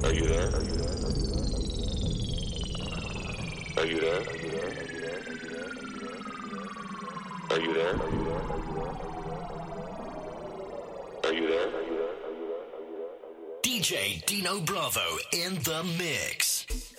Are you there? Are you there? Are you there? Are you there? DJ Dino Bravo in the mix.